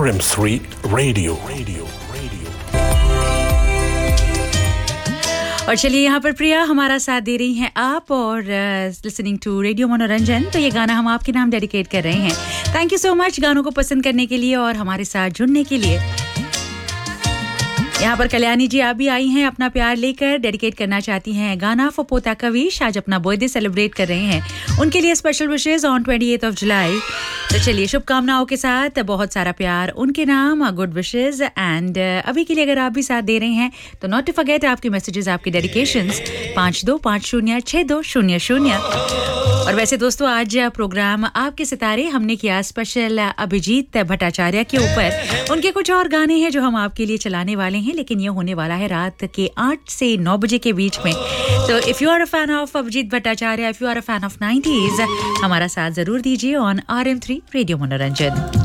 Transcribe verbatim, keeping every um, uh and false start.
R M three Radio. Radio. और चलिए यहाँ पर प्रिया हमारा साथ दे रही हैं आप और लिसनिंग टू रेडियो मनोरंजन। तो ये गाना हम आपके नाम डेडिकेट कर रहे हैं। थैंक यू सो मच गानों को पसंद करने के लिए और हमारे साथ जुड़ने के लिए। यहाँ पर कल्याणी जी आप भी आई हैं अपना प्यार लेकर, डेडिकेट करना चाहती हैं गाना फॉर पोता कविश। आज अपना बर्थडे सेलिब्रेट कर रहे हैं, उनके लिए स्पेशल विशेस ऑन अट्ठाईस ऑफ जुलाई। तो चलिए शुभकामनाओं के साथ बहुत सारा प्यार उनके नाम, गुड विशेस। एंड अभी के लिए अगर आप भी साथ दे रहे हैं तो नॉट टू फॉरगेट आपके मैसेजेस, आपके डेडिकेशंस पाँच दो पाँच शून्य छः दो शून्य शून्य। और वैसे दोस्तों आज प्रोग्राम आपके सितारे हमने किया स्पेशल अभिजीत भट्टाचार्य के ऊपर। उनके कुछ और गाने हैं जो हम आपके लिए चलाने वाले हैं, लेकिन ये होने वाला है रात के आठ से नौ बजे के बीच में। तो if you are a fan of Abhijit Bhattacharya, if you are a fan of nineties, हमारा साथ जरूर दीजिए on R M three radio मनोरंजन।